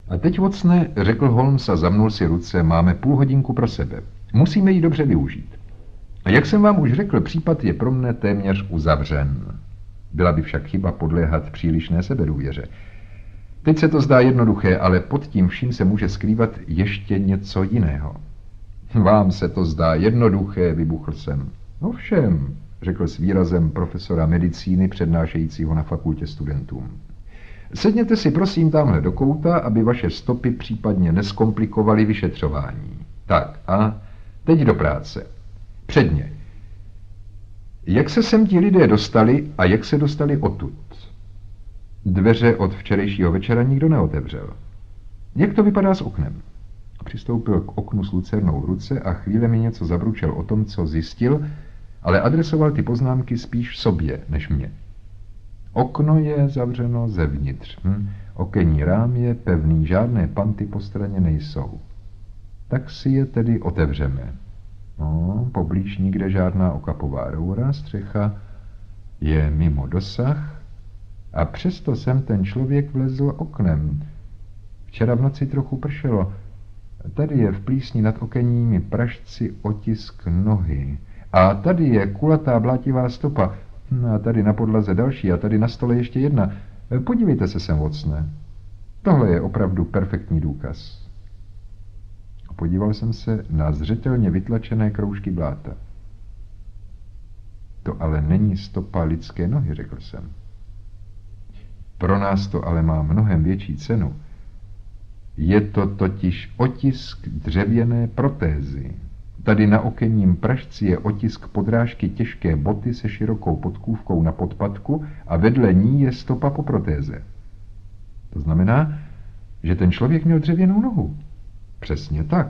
A teď, Watsone, řekl Holmes a zamnul si ruce, máme půl hodinku pro sebe. Musíme ji dobře využít. A jak jsem vám už řekl, případ je pro mne téměř uzavřen. Byla by však chyba podléhat přílišné sebedůvěře. Teď se to zdá jednoduché, ale pod tím vším se může skrývat ještě něco jiného. Vám se to zdá jednoduché, vybuchl jsem. Ovšem, řekl s výrazem profesora medicíny přednášejícího na fakultě studentům. Sedněte si prosím tamhle do kouta, aby vaše stopy případně neskomplikovaly vyšetřování. Tak a teď do práce. Předně. Jak se sem ti lidé dostali a jak se dostali odtud? Dveře od včerejšího večera nikdo neotevřel. Jak to vypadá s oknem? Přistoupil k oknu s lucernou v ruce a chvíle mi něco zabručel o tom, co zjistil, ale adresoval ty poznámky spíš sobě než mě. Okno je zavřeno zevnitř. Okenní rám je pevný, žádné panty po straně nejsou. Tak si je tedy otevřeme. No, poblíž nikde žádná okapová roura, střecha je mimo dosah a přesto sem ten člověk vlezl oknem. Včera v noci trochu pršelo. Tady je v plísni nad okenními pražci otisk nohy. A tady je kulatá blátivá stopa. A tady na podlaze další a tady na stole ještě jedna. Podívejte se sem, Watsone. Tohle je opravdu perfektní důkaz. Podíval jsem se na zřetelně vytlačené kroužky bláta. To ale není stopa lidské nohy, řekl jsem. Pro nás to ale má mnohem větší cenu. Je to totiž otisk dřevěné protézy. Tady na okenním pražci je otisk podrážky těžké boty se širokou podkůvkou na podpatku a vedle ní je stopa po protéze. To znamená, že ten člověk měl dřevěnou nohu. Přesně tak.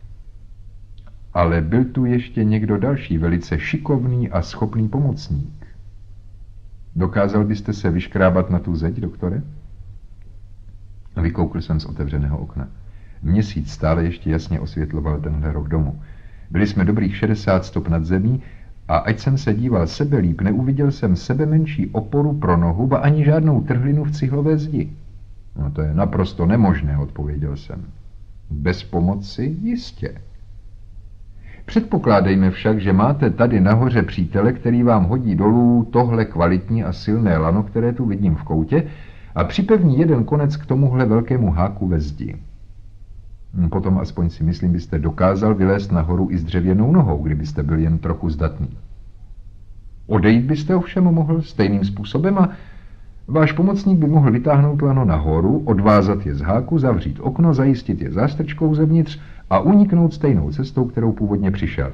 Ale byl tu ještě někdo další, velice šikovný a schopný pomocník. Dokázal byste se vyškrábat na tu zeď, doktore? Vykoukl jsem z otevřeného okna. Měsíc stále ještě jasně osvětloval tenhle roh domu. Byli jsme dobrých 60 stop nad zemí a ať jsem se díval sebelíp, neuviděl jsem sebe menší oporu pro nohu, ba ani žádnou trhlinu v cihlové zdi. No to je naprosto nemožné, odpověděl jsem. Bez pomoci jistě. Předpokládejme však, že máte tady nahoře přítele, který vám hodí dolů tohle kvalitní a silné lano, které tu vidím v koutě, a připevní jeden konec k tomuhle velkému háku ve zdi. Potom aspoň si myslím, byste dokázal vylézt nahoru i s dřevěnou nohou, kdybyste byl jen trochu zdatný. Odejít byste ovšem mohl stejným způsobem a váš pomocník by mohl vytáhnout lano nahoru, odvázat je z háku, zavřít okno, zajistit je zástrčkou zevnitř a uniknout stejnou cestou, kterou původně přišel.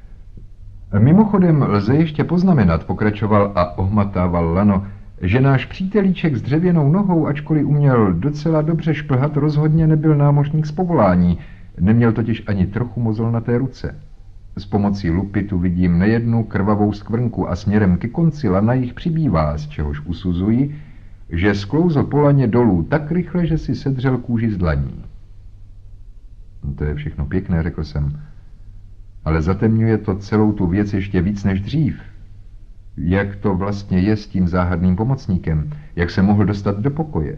Mimochodem lze ještě poznamenat, pokračoval a ohmatával lano, že náš přítelíček s dřevěnou nohou, ačkoliv uměl docela dobře šplhat, rozhodně nebyl námořník z povolání, neměl totiž ani trochu mozol na té ruce. S pomocí lupy tu vidím nejednu krvavou skvrnku a směrem ke konci lana jich přibývá, z čehož usuzuji, že sklouzl po laně dolů tak rychle, že si sedřel kůži z dlaní. To je všechno pěkné, řekl jsem, ale zatemňuje to celou tu věc ještě víc než dřív. Jak to vlastně je s tím záhadným pomocníkem? Jak se mohl dostat do pokoje?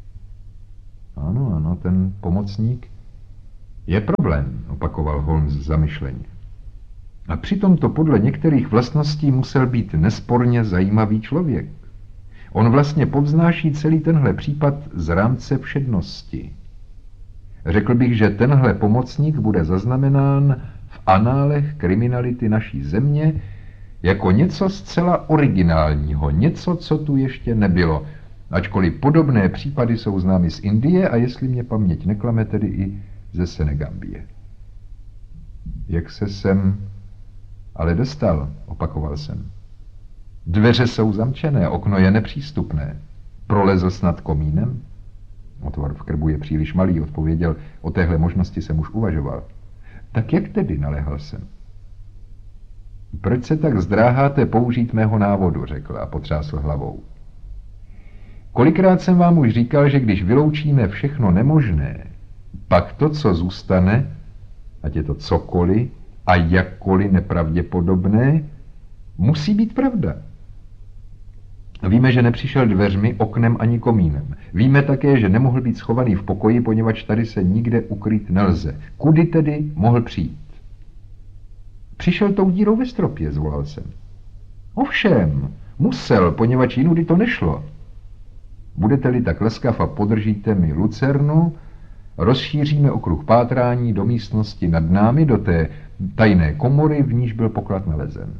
Ano, ten pomocník je problém, opakoval Holmes zamyšleně. A přitom to podle některých vlastností musel být nesporně zajímavý člověk. On vlastně povznáší celý tenhle případ z rámce všednosti. Řekl bych, že tenhle pomocník bude zaznamenán v análech kriminality naší země jako něco zcela originálního, něco, co tu ještě nebylo, ačkoliv podobné případy jsou známy z Indie a jestli mě paměť neklame, tedy i ze Senegambie. Jak se sem ale dostal, opakoval jsem. Dveře jsou zamčené, okno je nepřístupné. Prolezl snad komínem? Otvor v krbu je příliš malý, odpověděl, o téhle možnosti jsem už uvažoval. Tak jak tedy, naléhal jsem. Proč se tak zdráháte použít mého návodu, řekl a potřásl hlavou. Kolikrát jsem vám už říkal, že když vyloučíme všechno nemožné, pak to, co zůstane, ať je to cokoliv a jakkoliv nepravděpodobné, musí být pravda. Víme, že nepřišel dveřmi, oknem ani komínem. Víme také, že nemohl být schovaný v pokoji, poněvadž tady se nikde ukrýt nelze. Kudy tedy mohl přijít? Přišel tou dírou ve stropě, zvolal jsem. Ovšem, musel, poněvadž jinudy to nešlo. Budete-li tak laskav a podržíte mi lucernu, rozšíříme okruh pátrání do místnosti nad námi, do té tajné komory, v níž byl poklad nalezen.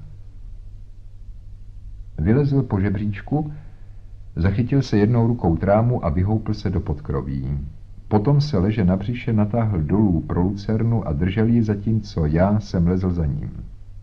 Vylezl po žebříčku, zachytil se jednou rukou trámu a vyhoupl se do podkroví. Potom se leže na břiše natáhl dolů pro lucernu a držel ji, zatímco já jsem lezl za ním.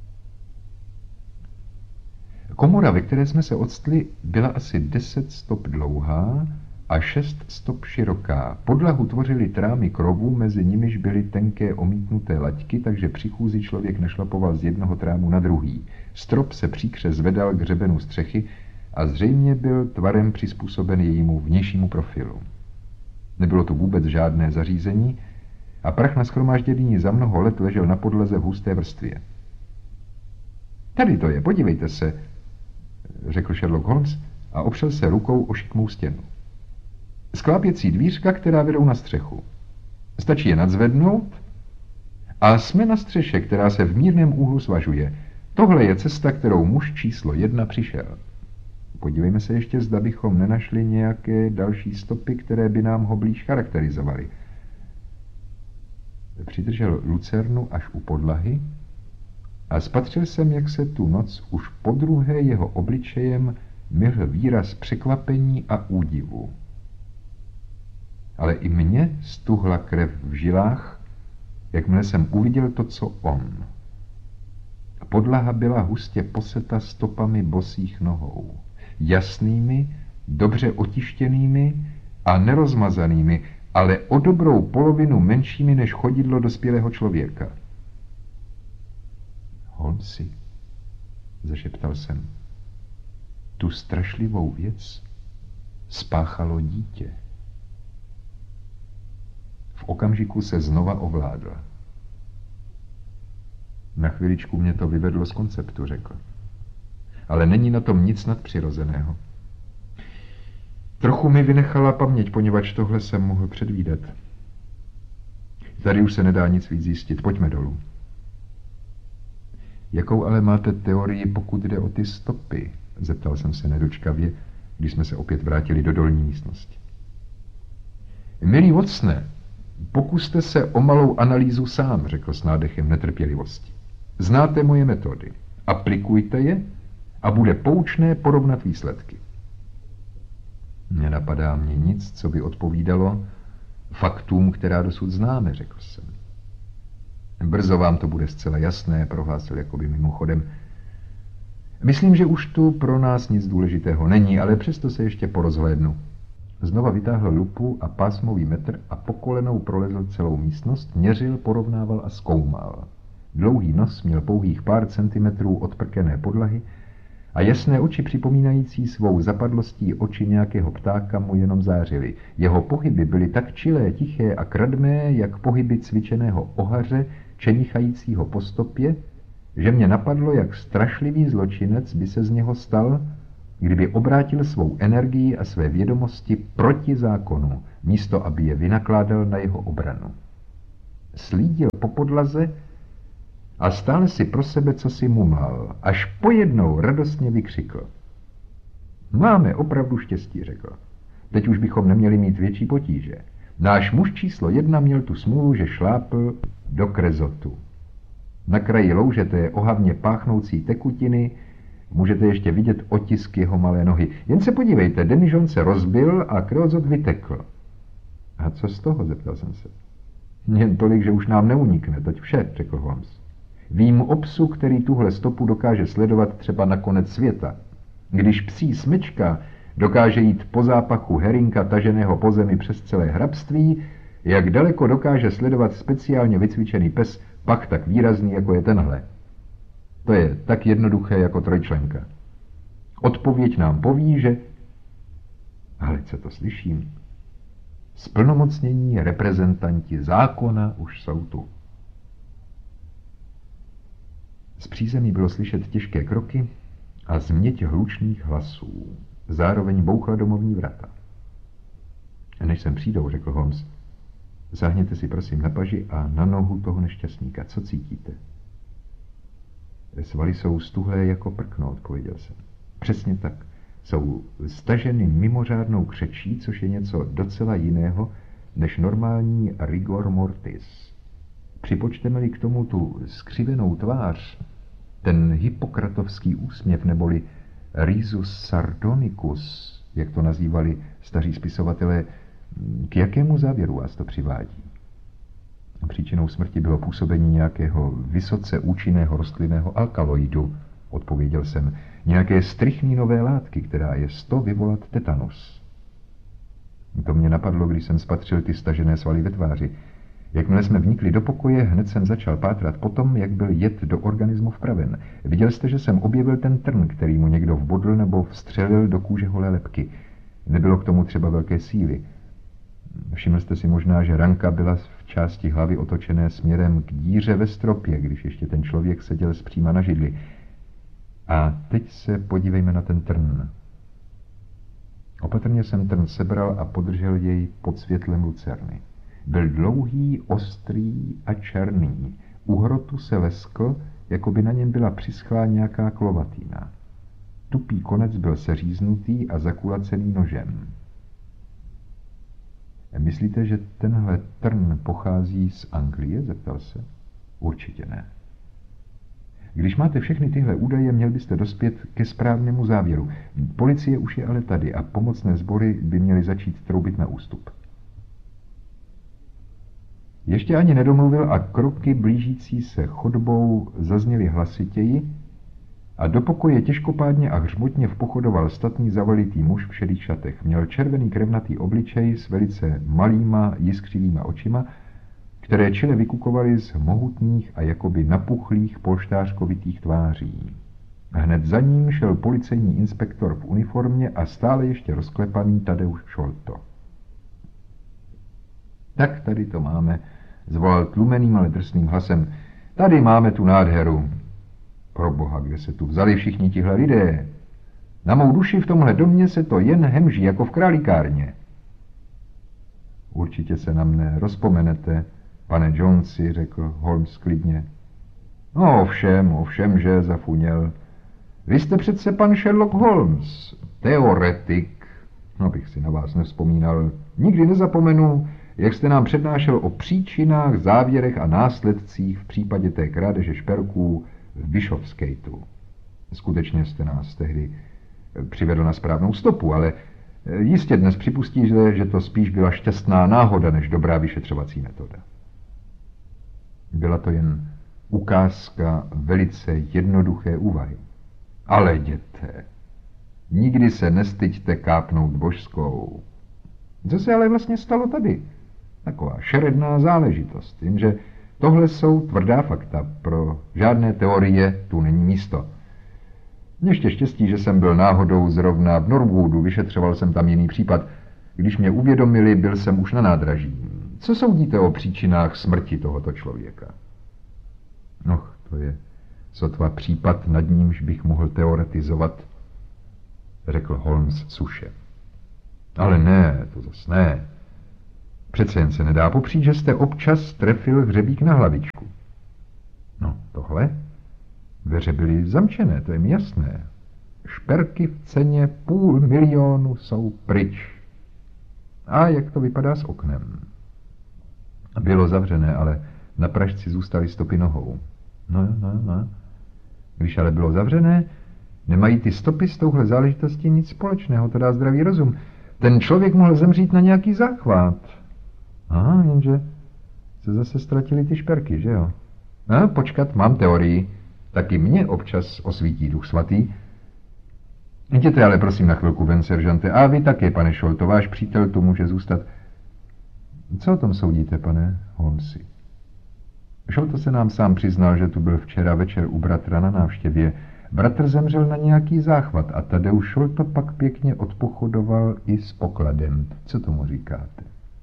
Komora, ve které jsme se odstli, byla asi 10 stop dlouhá a 6 stop široká. Podlahu tvořily trámy krovů, mezi nimiž byly tenké omítnuté laťky, takže při chůzi člověk našlapoval z jednoho trámu na druhý. Strop se příkře zvedal k hřebenu střechy a zřejmě byl tvarem přizpůsoben jejímu vnějšímu profilu. Nebylo tu vůbec žádné zařízení a prach nashromážděný za mnoho let ležel na podlaze v husté vrstvě. Tady to je, podívejte se, řekl Sherlock Holmes a opřel se rukou o šikmou stěnu. Sklápěcí dvířka, která vedou na střechu. Stačí je nadzvednout a jsme na střeše, která se v mírném úhlu svažuje. Tohle je cesta, kterou muž číslo 1 přišel. Podívejme se ještě, zda bychom nenašli nějaké další stopy, které by nám ho blíž charakterizovaly. Přidržel lucernu až u podlahy a spatřil jsem, jak se tu noc už podruhé jeho obličejem myhl výraz překvapení a údivu. Ale i mně stuhla krev v žilách, jakmile jsem uviděl to, co on. Podlaha byla hustě poseta stopami bosých nohou. Jasnými, dobře otištěnými a nerozmazanými, ale o dobrou polovinu menšími než chodidlo dospělého člověka. Holmesi, zašeptal jsem, tu strašlivou věc spáchalo dítě. V okamžiku se znova ovládl. Na chviličku mě to vyvedlo z konceptu, řekl. Ale není na tom nic nadpřirozeného. Trochu mi vynechala paměť, poněvadž tohle jsem mohl předvídat. Tady už se nedá nic víc zjistit, pojďme dolů. Jakou ale máte teorii, pokud jde o ty stopy? Zeptal jsem se nedočkavě, když jsme se opět vrátili do dolní místnosti. Milý Watsone, pokuste se o malou analýzu sám, řekl s nádechem netrpělivosti. Znáte moje metody, aplikujte je a bude poučné porovnat výsledky. Nenapadá mě nic, co by odpovídalo faktům, která dosud známe, řekl jsem. Brzo vám to bude zcela jasné, prohlásil jakoby mimochodem. Myslím, že už tu pro nás nic důležitého není, ale přesto se ještě porozhlédnu. Znova vytáhl lupu a pásmový metr a po kolenou prolezl celou místnost, měřil, porovnával a zkoumal. Dlouhý nos měl pouhých pár centimetrů od prkené podlahy a jasné oči připomínající svou zapadlostí oči nějakého ptáka mu jenom zářily. Jeho pohyby byly tak čilé, tiché a kradmé, jak pohyby cvičeného ohaře, čenichajícího po stopě, že mě napadlo, jak strašlivý zločinec by se z něho stal, kdyby obrátil svou energii a své vědomosti proti zákonu, místo aby je vynakládal na jeho obranu. Slídil po podlaze a stále si pro sebe cosi mumlal, až pojednou radostně vykřikl. Máme opravdu štěstí, řekl. Teď už bychom neměli mít větší potíže. Náš muž číslo 1 měl tu smůlu, že šlápl do krezotu. Na kraji louže té ohavně páchnoucí tekutiny můžete ještě vidět otisk jeho malé nohy. Jen se podívejte, demižon se rozbil a krezot vytekl. A co z toho, zeptal jsem se. Jen tolik, že už nám neunikne, toť vše, řekl Holmes. Vím o psu, který tuhle stopu dokáže sledovat třeba na konec světa. Když psí smečka dokáže jít po zápachu herinka taženého po zemi přes celé hrabství, jak daleko dokáže sledovat speciálně vycvičený pes, pak tak výrazný, jako je tenhle. To je tak jednoduché jako trojčlenka. Odpověď nám poví, že... Ale co to slyším? Splnomocnění reprezentanti zákona už jsou tu. Z přízemí bylo slyšet těžké kroky a změť hlučných hlasů. Zároveň bouchla domovní vrata. Než sem přijdou, řekl Holmes, sáhněte si prosím na paži a na nohu toho nešťastníka. Co cítíte? Svaly jsou stuhlé jako prkno, odpověděl jsem. Přesně tak. Jsou staženy mimořádnou křečí, což je něco docela jiného než normální rigor mortis. Připočteme-li k tomu tu skřivenou tvář, ten hippokratovský úsměv, neboli risus sardonicus, jak to nazývali staří spisovatelé, k jakému závěru vás to přivádí? Příčinou smrti bylo působení nějakého vysoce účinného rostlinného alkaloidu, odpověděl jsem, nějaké strychninové látky, která je 100 vyvolat tetanus. To mě napadlo, když jsem spatřil ty stažené svaly ve tváři. Jakmile jsme vnikli do pokoje, hned jsem začal pátrat potom, jak byl jed do organismu vpraven. Viděl jste, že jsem objevil ten trn, který mu někdo vbodl nebo vstřelil do kůže holé lebky. Nebylo k tomu třeba velké síly. Všiml jste si možná, že ranka byla v části hlavy otočené směrem k díře ve stropě, když ještě ten člověk seděl zpříma na židli. A teď se podívejme na ten trn. Opatrně jsem trn sebral a podržel jej pod světlem lucerny. Byl dlouhý, ostrý a černý. U hrotu se leskl, jako by na něm byla přischlá nějaká klovatýna. Tupý konec byl seříznutý a zakulacený nožem. Myslíte, že tenhle trn pochází z Anglie? Zeptal se. Určitě ne. Když máte všechny tyhle údaje, měl byste dospět ke správnému závěru. Policie už je ale tady a pomocné sbory by měly začít troubit na ústup. Ještě ani nedomluvil a kroky blížící se chodbou zazněly hlasitěji a do pokoje těžkopádně a hřmotně vpochodoval statný zavalitý muž v šedých šatech. Měl červený krevnatý obličej s velice malýma jiskřivýma očima, které čile vykukovaly z mohutných a jakoby napuchlých polštářkovitých tváří. Hned za ním šel policejní inspektor v uniformě a stále ještě rozklepaný Tadeusz Šolto. Tak tady to máme, zvolal tlumeným, ale drsným hlasem. Tady máme tu nádheru. Proboha, kde se tu vzali všichni tihle lidé? Na mou duši v tomhle domě se to jen hemží jako v králíkárně. Určitě se na mne rozpomenete, pane Jonesi, řekl Holmes klidně. No ovšem, že zafuněl. Vy jste přece pan Sherlock Holmes, teoretik. No, bych si na vás nevzpomínal. Nikdy nezapomenu, jak jste nám přednášel o příčinách, závěrech a následcích v případě té krádeže šperků v Bishopsgateu. Skutečně jste nás tehdy přivedl na správnou stopu, ale jistě dnes připustíte, že to spíš byla šťastná náhoda, než dobrá vyšetřovací metoda. Byla to jen ukázka velice jednoduché úvahy. Ale jděte, nikdy se nestyďte kápnout božskou. Co se ale vlastně stalo tady? Taková šeredná záležitost, jenže tohle jsou tvrdá fakta, pro žádné teorie tu není místo. Ještě štěstí, že jsem byl náhodou zrovna v Norwoodu, vyšetřoval jsem tam jiný případ. Když mě uvědomili, byl jsem už na nádraží. Co soudíte o příčinách smrti tohoto člověka? No, to je sotva případ, nad nímž bych mohl teoretizovat, řekl Holmes suše. Ale ne, to zas ne. Přece jen se nedá popřít, že jste občas trefil hřebík na hlavičku. No, tohle? Dveře byly zamčené, to je mi jasné. Šperky v ceně 500 000 jsou pryč. A jak to vypadá s oknem? Bylo zavřené, ale na pražci zůstaly stopy nohou. No. Když ale bylo zavřené, nemají ty stopy s touhle záležitostí nic společného, to dá zdravý rozum. Ten člověk mohl zemřít na nějaký záchvat. Aha, jenže se zase ztratili ty šperky, že jo? No, počkat, mám teorii. Taky mě občas osvítí Duch svatý. Jděte ale prosím na chvilku ven, seržante. A vy také, pane Šolto, váš přítel tu může zůstat. Co o tom soudíte, pane Holmesi? Šolto se nám sám přiznal, že tu byl včera večer u bratra na návštěvě. Bratr zemřel na nějaký záchvat a Tadeusz Šolto pak pěkně odpochodoval i s pokladem. Co tomu říkáte?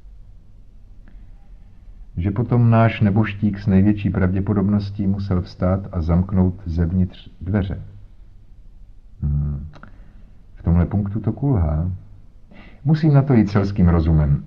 Že potom náš neboštík s největší pravděpodobností musel vstát a zamknout zevnitř dveře. V tomhle punktu to kulhá. Musím na to jít selským rozumem.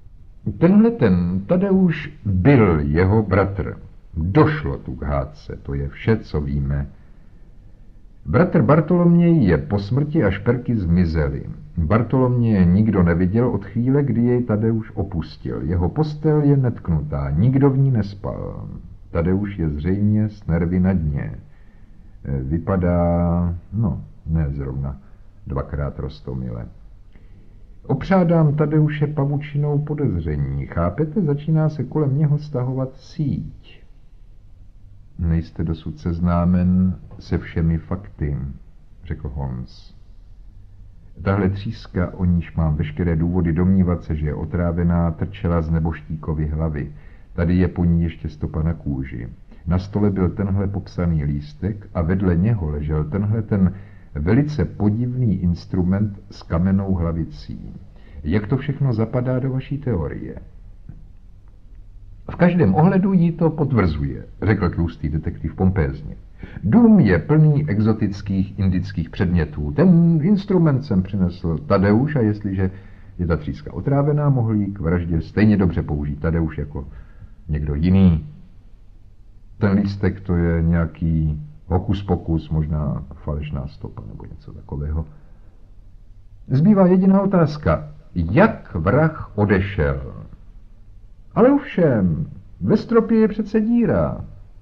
Tadeusz byl jeho bratr. Došlo tu k hádce, to je vše, co víme. Bratr Bartoloměj je po smrti a šperky zmizely. Bartoloměje nikdo neviděl od chvíle, kdy jej Tadeusz opustil. Jeho postel je netknutá, nikdo v ní nespal. Tadeusz je zřejmě s nervy na dně. Vypadá, ne zrovna, 2krát roztomile. Opřádám Tadeuše pavučinou podezření. Chápete, začíná se kolem něho stahovat síť. Nejste dosud seznámen se všemi fakty, řekl Holmes. Tahle tříska, o níž mám veškeré důvody domnívat se, že je otrávená, trčela z neboštíkovy hlavy. Tady je po ní ještě stopa na kůži. Na stole byl tenhle popsaný lístek a vedle něho ležel ten velice podivný instrument s kamennou hlavicí. Jak to všechno zapadá do vaší teorie? V každém ohledu jí to potvrzuje, řekl tlustý detektiv pompézně. Dům je plný exotických indických předmětů. Ten instrument jsem přinesl Tadeusz a jestliže je ta tříska otrávená, mohl jí k vraždě stejně dobře použít Tadeusz jako někdo jiný. Ten lístek to je nějaký hokus pokus, možná falešná stopa nebo něco takového. Zbývá jediná otázka. Jak vrah odešel? Ale ovšem, ve stropě je přece díra.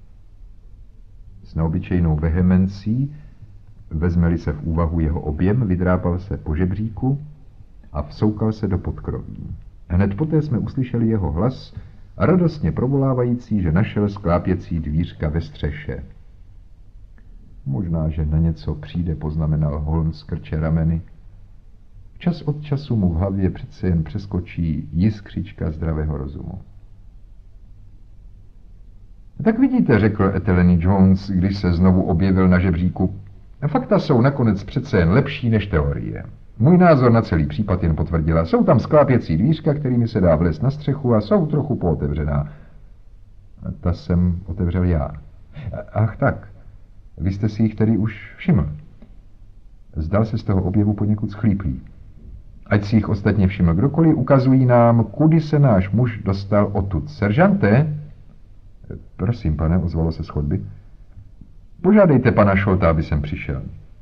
S neobyčejnou vehemencí, vezme-li se v úvahu jeho objem, vydrápal se po žebříku a vsoukal se do podkroví. Hned poté jsme uslyšeli jeho hlas, radostně provolávající, že našel sklápěcí dvířka ve střeše. Možná, že na něco přijde, poznamenal Holmes krče rameny. Čas od času mu v hlavě přece jen přeskočí jiskřička zdravého rozumu. Tak vidíte, řekl Etheleny Jones, když se znovu objevil na žebříku. Fakta jsou nakonec přece jen lepší než teorie. Můj názor na celý případ jen potvrdila. Jsou tam sklápěcí dvířka, kterými se dá vlézt na střechu a jsou trochu pootevřená. Ta jsem otevřel já. Ach tak, vy jste si jich tedy už všiml. Zdal se z toho objevu poněkud schlíplý. Ať si jich ostatně všiml kdokoliv, ukazují nám, kudy se náš muž dostal odtud. Seržante? Prosím, pane, ozvalo se z chodby. Požádejte pana Šolta, aby sem přišel.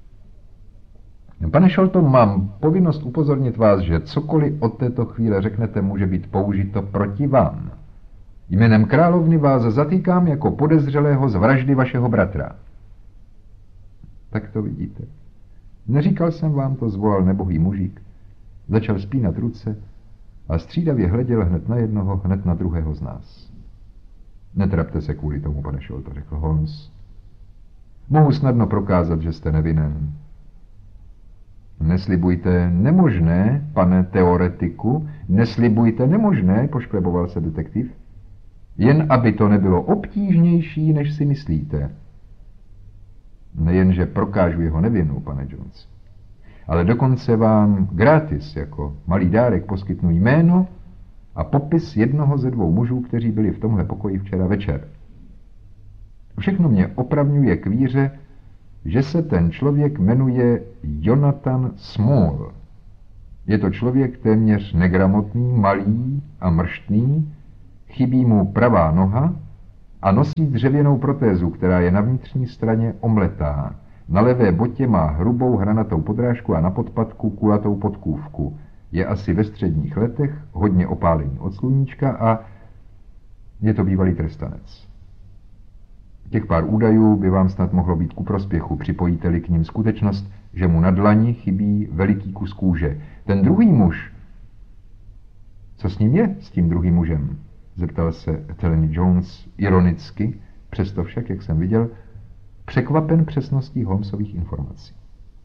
Pane Šolto, mám povinnost upozornit vás, že cokoliv od této chvíle řeknete, může být použito proti vám. Jménem královny vás zatýkám jako podezřelého z vraždy vašeho bratra. Tak to vidíte. Neříkal jsem vám to, zvolal nebohý mužík. Začal spínat ruce a střídavě hleděl hned na jednoho, hned na druhého z nás. Netrapte se kvůli tomu, pane Šolto, řekl Holmes. Mohu snadno prokázat, že jste nevinen. Neslibujte nemožné, pane teoretiku, neslibujte nemožné, poškleboval se detektiv. Jen aby to nebylo obtížnější, než si myslíte. Nejenže prokážu jeho nevinu, pane Jones, ale dokonce vám gratis jako malý dárek poskytnu jméno a popis jednoho ze dvou mužů, kteří byli v tomhle pokoji včera večer. Všechno mě opravňuje k víře, že se ten člověk jmenuje Jonathan Small. Je to člověk téměř negramotný, malý a mrštný, chybí mu pravá noha a nosí dřevěnou protézu, která je na vnitřní straně omletá. Na levé botě má hrubou hranatou podrážku a na podpatku kulatou podkůvku. Je asi ve středních letech, hodně opálený od sluníčka a je to bývalý trestanec. Těch pár údajů by vám snad mohlo být ku prospěchu, připojíte-li k ním skutečnost, že mu na dlani chybí veliký kus kůže. Ten druhý muž... Co s ním je, s tím druhým mužem? Zeptal se Etheleny Jones ironicky, přesto však, jak jsem viděl, překvapen přesností Holmesových informací.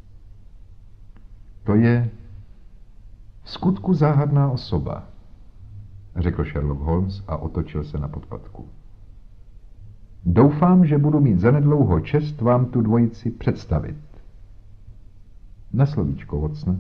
To je v skutku záhadná osoba, řekl Sherlock Holmes a otočil se na podpatku. Doufám, že budu mít zanedlouho čest vám tu dvojici představit. Na slovíčko, Watsone.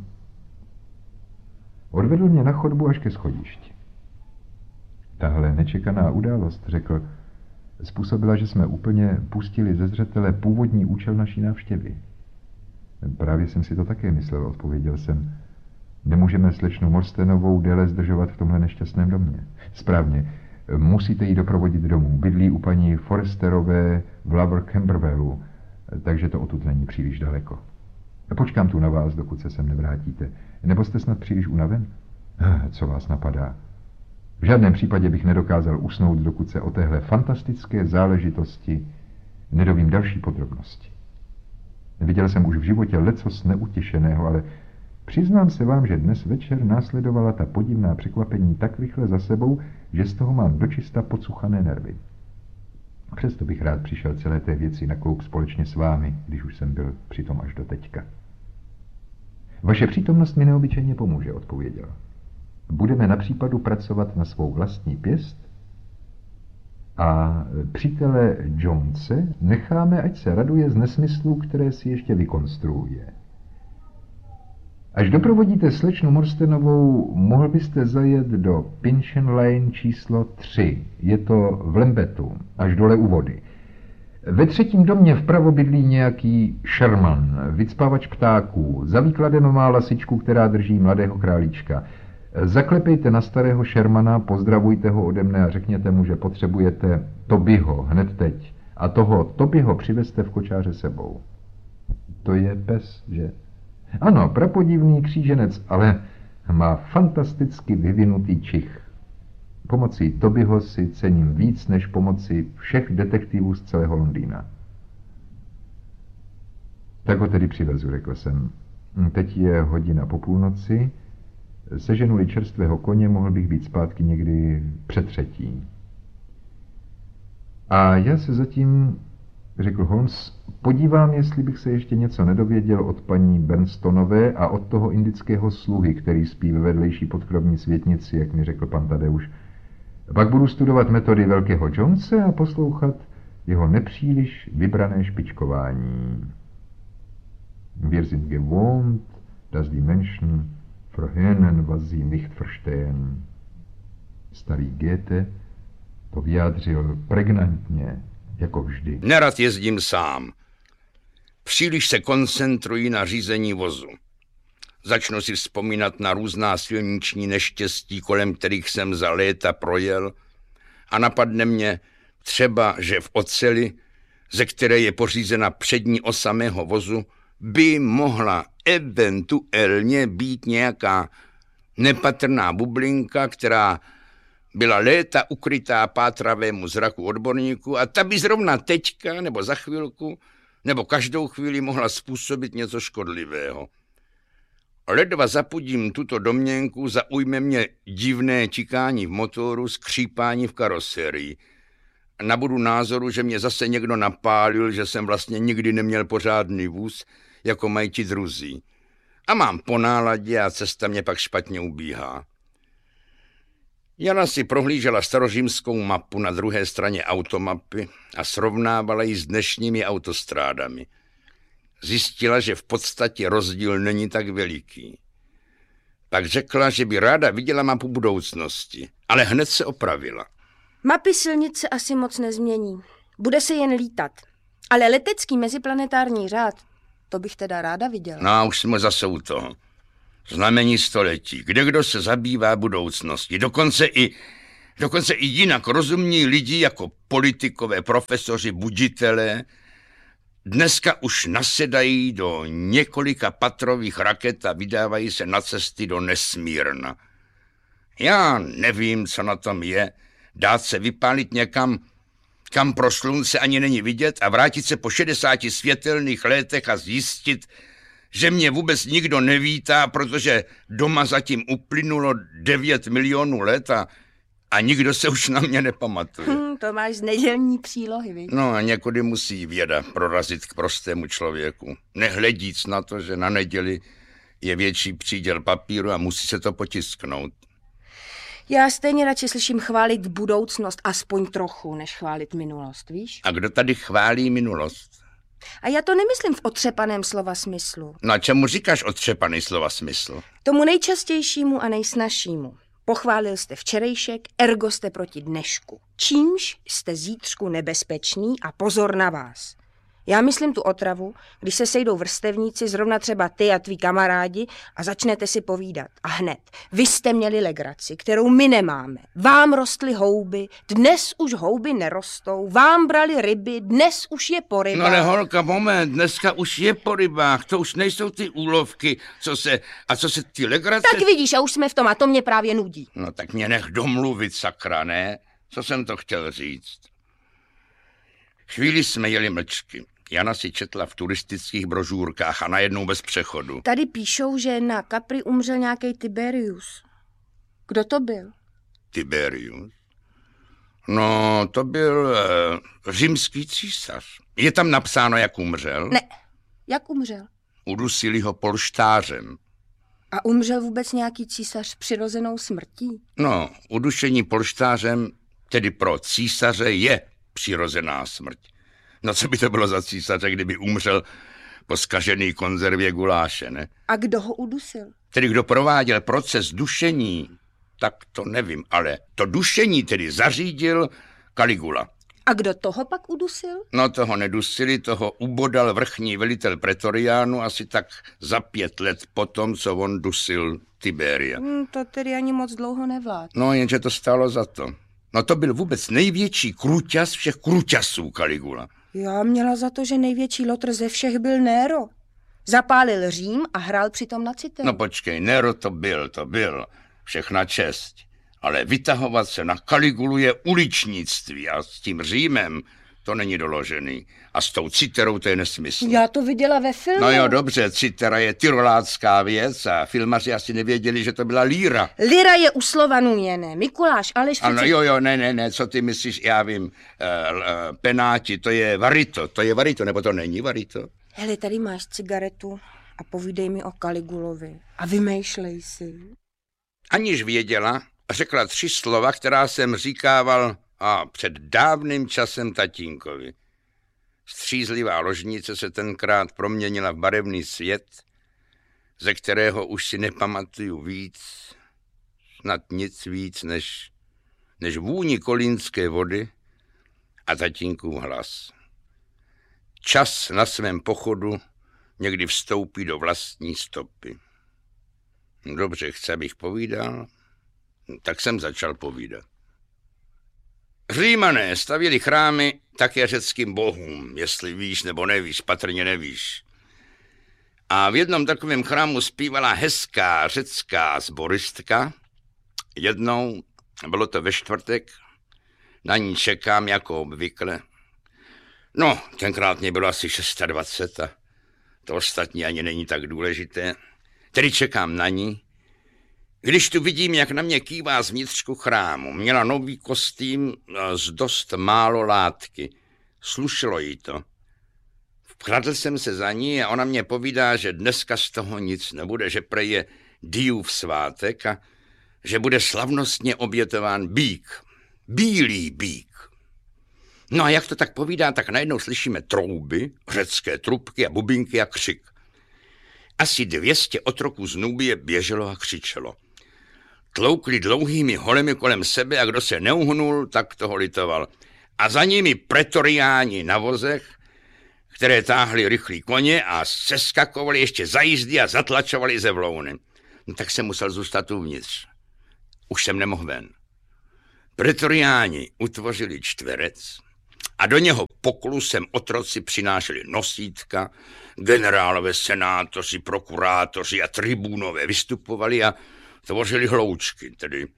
Odvedl mě na chodbu až ke schodišti. Tahle nečekaná událost, řekl, způsobila, že jsme úplně pustili ze zřetele původní účel naší návštěvy. Právě jsem si to také myslel, odpověděl jsem. Nemůžeme slečnu Morstenovou déle zdržovat v tomhle nešťastném domě. Správně. Musíte ji doprovodit domů. Bydlí u paní Forresterové v Lower Camberwellu, takže to odtud není příliš daleko. Počkám tu na vás, dokud se sem nevrátíte. Nebo jste snad příliš unaven? Co vás napadá? V žádném případě bych nedokázal usnout, dokud se o téhle fantastické záležitosti nedovím další podrobnosti. Viděl jsem už v životě lecos neutěšeného, ale přiznám se vám, že dnes večer následovala ta podivná překvapení tak rychle za sebou, že z toho mám dočista pocuchané nervy. Přesto bych rád přišel celé té věci na kloup společně s vámi, když už jsem byl přitom až do teďka. Vaše přítomnost mi neobyčejně pomůže, odpověděl. Budeme na případu pracovat na svou vlastní pěst a přítele Jonese necháme, ať se raduje z nesmyslů, které si ještě vykonstruuje. Až doprovodíte slečnu Morstenovou, mohl byste zajet do Pinchin Lane číslo 3. Je to v Lambetu, až dole u vody. Ve třetím domě vpravo bydlí nějaký Sherman, vycpávač ptáků. Za výkladem má lasičku, která drží mladého králíčka. Zaklepejte na starého Shermana, pozdravujte ho ode mne a řekněte mu, že potřebujete Tobyho hned teď. A toho Tobyho přivezte v kočáře sebou. To je pes, že? Ano, prapodivný kříženec, ale má fantasticky vyvinutý čich. Pomocí Tobyho si cením víc, než pomocí všech detektivů z celého Londýna. Tak ho tedy přivezu, řekl jsem. Teď je hodina po půlnoci. Seženu-li čerstvého koně, mohl bych být zpátky někdy před 3. A já se zatím, řekl Holmes, podívám, jestli bych se ještě něco nedověděl od paní Bernsteinové a od toho indického sluhy, který spí ve vedlejší podkrovní světnici, jak mi řekl pan Tadeusz. Pak budu studovat metody velkého Jonese a poslouchat jeho nepříliš vybrané špičkování. Wir sind gewohnt, dass die Menschen verhöhnen, was sie nicht verstehen. Starý Goethe to vyjádřil pregnantně, jako vždy. Nerad jezdím sám. Příliš se koncentruji na řízení vozu. Začnu si vzpomínat na různá silniční neštěstí, kolem kterých jsem za léta projel, a napadne mě třeba, že v oceli, ze které je pořízena přední osa mého vozu, by mohla eventuálně být nějaká nepatrná bublinka, která byla léta ukrytá pátravému zraku odborníků a ta by zrovna teďka, nebo za chvilku, nebo každou chvíli mohla způsobit něco škodlivého. Ledva zapudím tuto domněnku, zaujme mě divné tikání v motoru, skřípání v karoserii. Nabudu názoru, že mě zase někdo napálil, že jsem vlastně nikdy neměl pořádný vůz, jako mají ti druzí. A mám po náladě a cesta mě pak špatně ubíhá. Jana si prohlížela starořímskou mapu na druhé straně automapy a srovnávala ji s dnešními autostrádami. Zjistila, že v podstatě rozdíl není tak veliký. Pak řekla, že by ráda viděla mapu budoucnosti, ale hned se opravila. Mapy silnice asi moc nezmění. Bude se jen lítat. Ale letecký meziplanetární řád, to bych teda ráda viděla. No, už jsme zase u toho. Znamení století, kdo se zabývá budoucností. Dokonce i jinak rozumní lidi jako politikové, profesoři, buditelé dneska už nasedají do několika patrových raket a vydávají se na cesty do nesmírna. Já nevím, co na tom je, dát se vypálit někam, kam pro slunce ani není vidět a vrátit se po 60 světelných létech a zjistit, že mě vůbec nikdo nevítá, protože doma zatím uplynulo 9 milionů let a nikdo se už na mě nepamatuje. To máš z nedělní přílohy, viď? No a někdy musí věda prorazit k prostému člověku. Nehledíc na to, že na neděli je větší příděl papíru a musí se to potisknout. Já stejně radši slyším chválit budoucnost aspoň trochu, než chválit minulost, víš? A kdo tady chválí minulost? A já to nemyslím v otřepaném slova smyslu. No a čemu říkáš otřepaný slova smysl? Tomu nejčastějšímu a nejsnažšímu. Pochválil jste včerejšek, ergo jste proti dnešku. Čímž jste zítřku nebezpečný a pozor na vás. Já myslím tu otravu, když se sejdou vrstevníci, zrovna třeba ty a tví kamarádi a začnete si povídat. A hned, vy jste měli legraci, kterou my nemáme. Vám rostly houby, dnes už houby nerostou. Vám brali ryby, dnes už je po rybách. No ale holka, moment, dneska už je po rybách, to už nejsou ty úlovky, co se ty legrace... Tak vidíš, a už jsme v tom a to mě právě nudí. No tak mě nech domluvit, sakra, ne? Co jsem to chtěl říct? Chvíli jsme jeli mlčky. Jana si četla v turistických brožurkách a najednou bez přechodu. Tady píšou, že na Capri umřel nějaký Tiberius. Kdo to byl? Tiberius? No, to byl římský císař. Je tam napsáno, jak umřel? Ne, jak umřel? Udusili ho polštářem. A umřel vůbec nějaký císař přirozenou smrtí? No, udušení polštářem, tedy pro císaře, je přirozená smrť. No co by to bylo za císaře, kdyby umřel po zkažený konzervě guláše, ne? A kdo ho udusil? Tedy kdo prováděl proces dušení, tak to nevím, ale to dušení tedy zařídil Caligula. A kdo toho pak udusil? No toho nedusili, toho ubodal vrchní velitel Pretoriánu asi tak za 5 let potom, co on dusil Tiberia. To tedy ani moc dlouho nevládl. No jenže to stálo za to. No to byl vůbec největší kruťas všech kruťasů Caligula. Já měla za to, že největší lotr ze všech byl Nero. Zapálil Řím a hrál přitom na citel. No počkej, Nero to byl. Všechna čest. Ale vytahovat se na Caligulu je uličnictví a s tím Římem to není doložený. A s tou citerou to je nesmysl. Já to viděla ve filmu. No jo, dobře, citera je tyrolácká věc a filmaři asi nevěděli, že to byla líra. Lira je u Slovanů jené. Mikuláš, Aleš... Ano, jo, ne, co ty myslíš, já vím, penáti, to je varito, nebo to není varito? Hele, tady máš cigaretu a povídej mi o Caligulovi a vymýšlej si. Aniž věděla, řekla 3 slova, která jsem říkával před dávným časem tatínkovi. Střízlivá ložnice se tenkrát proměnila v barevný svět, ze kterého už si nepamatuju víc, snad nic víc, než vůni kolínské vody a tatínkův hlas. Čas na svém pochodu někdy vstoupí do vlastní stopy. Dobře, chce, abych povídal, tak jsem začal povídat. Římané stavěli chrámy také řeckým bohům, jestli víš nebo nevíš, patrně nevíš. A v jednom takovém chrámu zpívala hezká řecká sboristka. Jednou, bylo to ve čtvrtek, na ní čekám jako obvykle. No, tenkrát mě bylo asi 26 a to ostatní ani není tak důležité. Tedy čekám na ní. Když tu vidím, jak na mě kývá z vnitřku chrámu, měla nový kostým z dost málo látky. Slušelo jí to. Vkradl jsem se za ní a ona mě povídá, že dneska z toho nic nebude, že prej je Diův svátek a že bude slavnostně obětován býk. Bílý býk. No a jak to tak povídá, tak najednou slyšíme trouby, řecké trubky a bubinky a křik. Asi 200 otroků z Nubie běželo a křičelo. Tloukli dlouhými holemi kolem sebe a kdo se neuhnul, tak toho litoval. A za nimi pretoriáni na vozech, které táhli rychlí koně a seskakovali ještě za jízdy a zatlačovali ze vlouny. No tak jsem musel zůstat uvnitř. Už jsem nemohl ven. Pretoriáni utvořili čtverec a do něho poklusem otroci přinášeli nosítka, generálové, senátoři, prokurátoři a tribunové vystupovali a tvořili hloučky,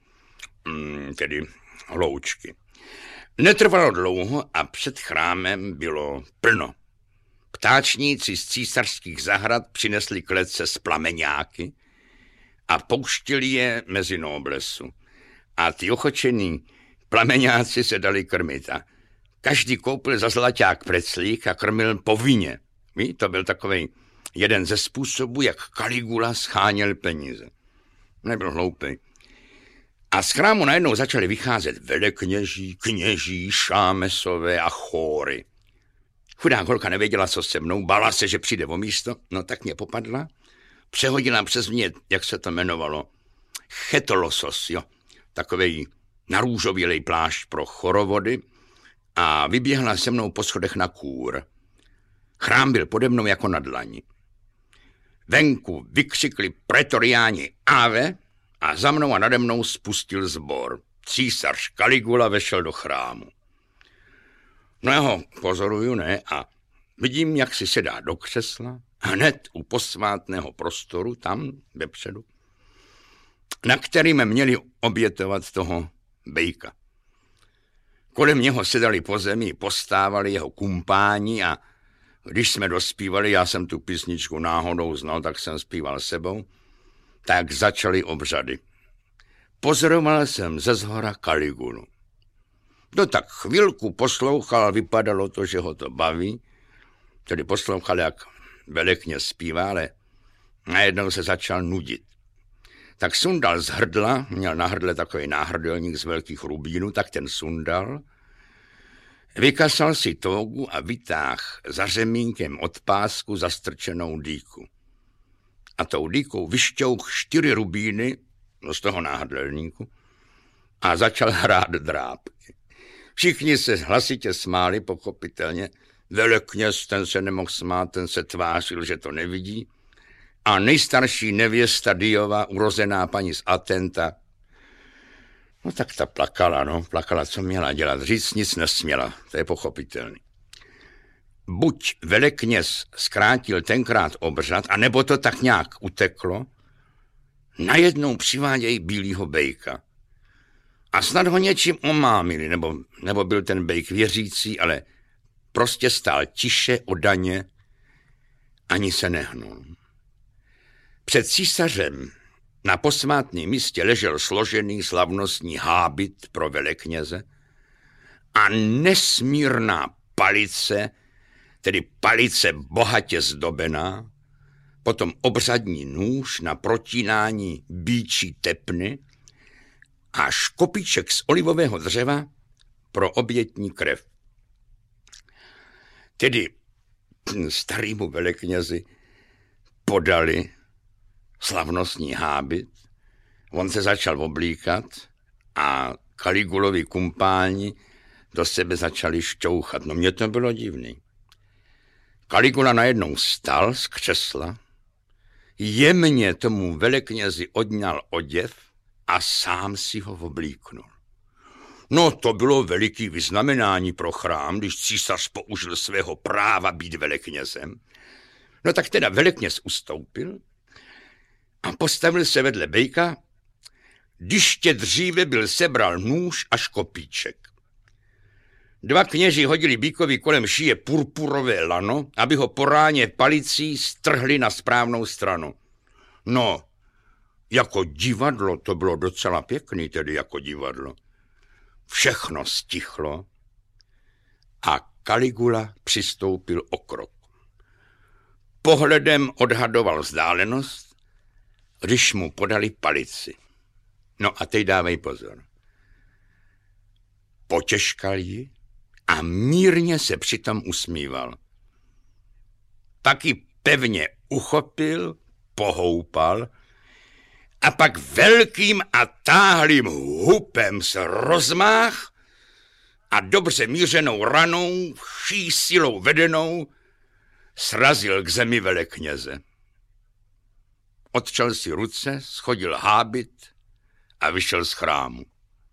tedy hloučky. Netrvalo dlouho a před chrámem bylo plno. Ptáčníci z císařských zahrad přinesli klece s plameňáky a pouštěli je mezi noblesu. A ty ochočený plameňáci se dali krmit a každý koupil za zlaťák preclík a krmil povinně. Ví, to byl takovej jeden ze způsobů, jak Caligula scháněl peníze. Nebyl hloupý. A z chrámu najednou začali vycházet velekněží, kněží, šámesové a chóry. Chudá holka nevěděla, co se mnou, bála se, že přijde o místo, no tak mě popadla, přehodila přes mě, jak se to jmenovalo, chetolosos, jo, takovej narůžovělej plášť pro chorovody a vyběhla se mnou po schodech na kůr. Chrám byl pode mnou jako na dlani. Venku vykřikli pretoriáni Ave a za mnou a nade mnou spustil sbor. Císař Kaligula vešel do chrámu. No já ho pozoruju, ne, a vidím, jak si sedá do křesla, hned u posvátného prostoru, tam vepředu, na kterým měli obětovat toho bejka. Kolem něho sedali po zemi, postávali jeho kumpáni a když jsme dospívali, já jsem tu písničku náhodou znal, tak jsem zpíval sebou, tak začaly obřady. Pozoroval jsem ze zhora Kaligulu. No tak chvilku poslouchal, vypadalo to, že ho to baví, tedy poslouchal, jak velekněz zpívá, ale najednou se začal nudit. Tak sundal z hrdla, měl na hrdle takový náhrdelník z velkých rubínů, tak ten sundal, vykasal si tógu a vytáhl za řemínkem od pásku zastrčenou dýku. A tou dýkou vyšťouch 4 rubíny z toho náhrdelníku a začal hrát drápky. Všichni se hlasitě smáli, pochopitelně. Velekněz, ten se nemohl smát, ten se tvářil, že to nevidí. A nejstarší nevěsta Diova, urozená paní z Atenta, no tak ta plakala, co měla dělat, říct nic nesměla, to je pochopitelný. Buď velekněz zkrátil tenkrát obřad, anebo to tak nějak uteklo, najednou přivádějí bílýho bejka. A snad ho něčím omámili, nebo byl ten bejk věřící, ale prostě stál tiše, odaně, ani se nehnul. Před císařem na posvátném místě ležel složený slavnostní hábit pro velekněze a nesmírná palice, tedy palice bohatě zdobená, potom obřadní nůž na protínání býčí tepny a škopíček z olivového dřeva pro obětní krev. Tedy starýmu veleknězi podali slavnostní hábit, on se začal oblíkat a Kaligulovi kumpáni do sebe začali šťouchat. No mně to bylo divný. Kaligula najednou vstal z křesla, jemně tomu veleknězi odňal oděv a sám si ho oblíknul. No to bylo veliký vyznamenání pro chrám, když císař použil svého práva být veleknězem. No tak teda velekněz ustoupil a postavil se vedle bejka, ještě dříve byl sebral nůž a škopíček. 2 kněži hodili býkovi kolem šíje purpurové lano, aby ho po ráně palicí strhli na správnou stranu. No, jako divadlo to bylo docela pěkný, tedy jako divadlo. Všechno stichlo a Kaligula přistoupil o krok. Pohledem odhadoval vzdálenost, když mu podali palici. No a teď dávej pozor. Potěžkal ji a mírně se přitom usmíval. Pak ji pevně uchopil, pohoupal a pak velkým a táhlým hupem se rozmáh a dobře mířenou ranou, vší silou vedenou, srazil k zemi velekněze. Otřel si ruce, schodil hábit a vyšel z chrámu.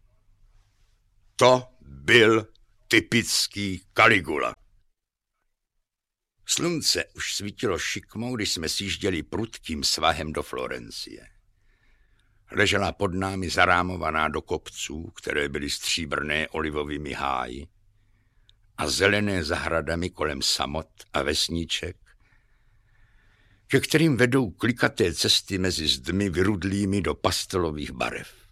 To byl typický Kaligula. Slunce už svítilo šikmou, když jsme sjížděli prudkým svahem do Florencie. Ležela pod námi zarámovaná do kopců, které byly stříbrné olivovými háji a zelené zahradami kolem samot a vesniček, ke kterým vedou klikaté cesty mezi zdmi vyrudlými do pastelových barev.